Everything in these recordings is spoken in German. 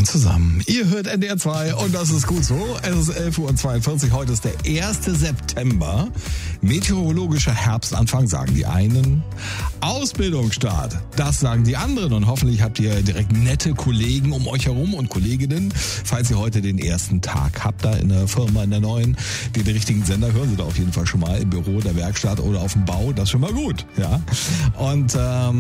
Moin zusammen. Ihr hört NDR 2 und das ist gut so. Es ist 11:42 Uhr. Heute ist der 1. September. Meteorologischer Herbstanfang, sagen die einen. Ausbildungsstart, das sagen die anderen. Und hoffentlich habt ihr direkt nette Kollegen um euch herum und Kolleginnen. Falls ihr heute den ersten Tag habt, da in der Firma, in der neuen, den richtigen Sender, hören Sie da auf jeden Fall schon mal im Büro, der Werkstatt oder auf dem Bau. Das ist schon mal gut. Ja. Und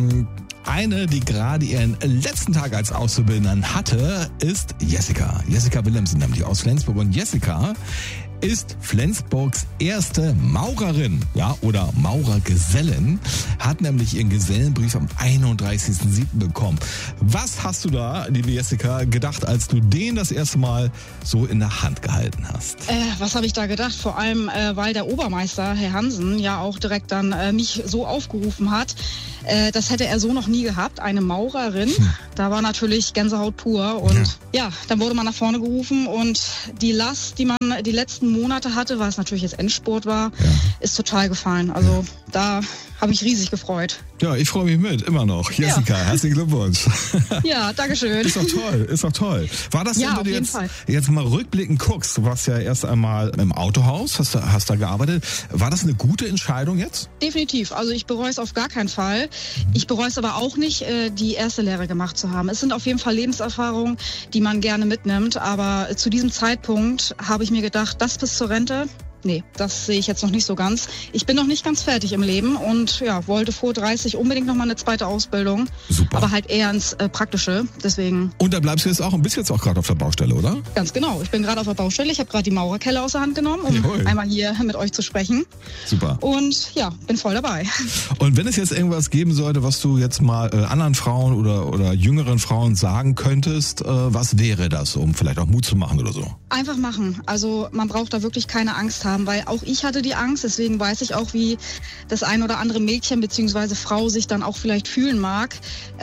eine, die gerade ihren letzten Tag als Auszubildenden hatte, ist Jessica. Jessica Willemsen, nämlich aus Flensburg. Und Jessica ist Flensburgs erste Maurerin, ja, oder Maurergesellin, hat nämlich ihren Gesellenbrief am 31.07. bekommen. Was hast du da, liebe Jessica, gedacht, als du den das erste Mal so in der Hand gehalten hast? Was habe ich da gedacht? Vor allem, weil der Obermeister, Herr Hansen, ja auch direkt dann mich so aufgerufen hat. Das hätte er so noch nie gehabt, eine Maurerin. Da war natürlich Gänsehaut pur und ja, dann wurde man nach vorne gerufen und die Last, die man die letzten Monate hatte, weil es natürlich jetzt Endspurt war, ist total gefallen. Also da habe ich riesig gefreut. Ja, ich freue mich mit, immer noch. Jessica, herzlichen Glückwunsch. Ja, dankeschön. Ist doch toll. War das, ja, wenn du jetzt mal rückblickend guckst, du warst ja erst einmal im Autohaus, hast da gearbeitet. War das eine gute Entscheidung jetzt? Definitiv. Also ich bereue es auf gar keinen Fall. Ich bereue es aber auch nicht, die erste Lehre gemacht zu haben. Es sind auf jeden Fall Lebenserfahrungen, die man gerne mitnimmt. Aber zu diesem Zeitpunkt habe ich mir gedacht, das bis zur Rente? Nee, das sehe ich jetzt noch nicht so ganz. Ich bin noch nicht ganz fertig im Leben und ja, wollte vor 30 unbedingt noch mal eine zweite Ausbildung. Super. Aber halt eher ins Praktische, deswegen. Und da bleibst du jetzt auch, bist jetzt auch gerade auf der Baustelle, oder? Ganz genau, ich bin gerade auf der Baustelle. Ich habe gerade die Maurerkelle aus der Hand genommen, um einmal hier mit euch zu sprechen. Super. Und ja, bin voll dabei. Und wenn es jetzt irgendwas geben sollte, was du jetzt mal anderen Frauen oder jüngeren Frauen sagen könntest, was wäre das, um vielleicht auch Mut zu machen oder so? Einfach machen. Also man braucht da wirklich keine Angst haben, weil auch ich hatte die Angst, deswegen weiß ich auch, wie das ein oder andere Mädchen bzw. Frau sich dann auch vielleicht fühlen mag.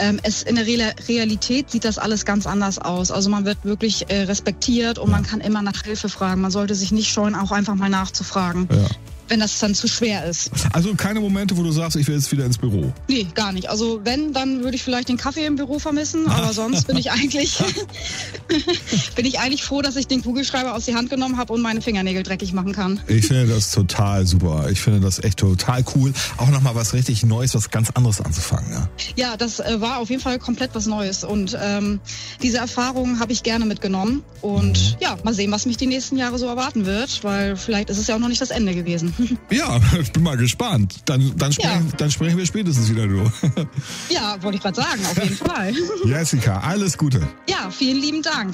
In der Realität sieht das alles ganz anders aus. Also man wird wirklich respektiert und man kann immer nach Hilfe fragen. Man sollte sich nicht scheuen, auch einfach mal nachzufragen. Ja. Wenn das dann zu schwer ist. Also keine Momente, wo du sagst, ich will jetzt wieder ins Büro? Nee, gar nicht. Also wenn, dann würde ich vielleicht den Kaffee im Büro vermissen, aber sonst bin ich eigentlich froh, dass ich den Kugelschreiber aus die Hand genommen habe und meine Fingernägel dreckig machen kann. Ich finde das total super. Ich finde das echt total cool. Auch nochmal was richtig Neues, was ganz anderes anzufangen. Ne? Ja, das war auf jeden Fall komplett was Neues und diese Erfahrungen habe ich gerne mitgenommen und ja, mal sehen, was mich die nächsten Jahre so erwarten wird, weil vielleicht ist es ja auch noch nicht das Ende gewesen. Ja, ich bin mal gespannt. Dann sprechen wir spätestens wieder, du. Ja, wollte ich gerade sagen, auf jeden Fall. Jessica, alles Gute. Ja, vielen lieben Dank.